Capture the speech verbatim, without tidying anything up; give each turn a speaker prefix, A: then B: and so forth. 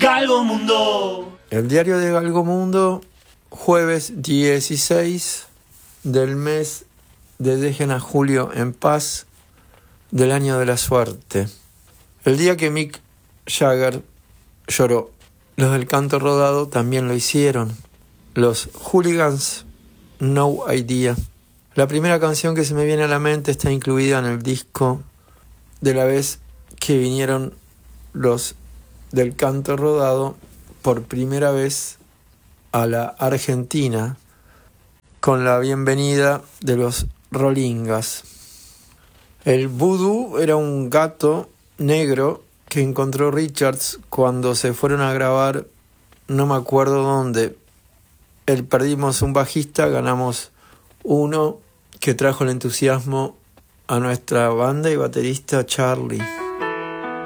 A: Galgomundo.
B: El diario de Galgomundo, jueves dieciséis del mes de Dejen a Julio en paz del año de la suerte. El día que Mick Jagger lloró, los del canto rodado también lo hicieron. Los Hooligans, No Idea. La primera canción que se me viene a la mente está incluida en el disco de la vez que vinieron los del canto rodado por primera vez a la Argentina con la bienvenida de los Rolingas. El vudú era un gato negro que encontró Richards cuando se fueron a grabar, no me acuerdo dónde. El perdimos un bajista, ganamos uno que trajo el entusiasmo a nuestra banda y baterista Charlie.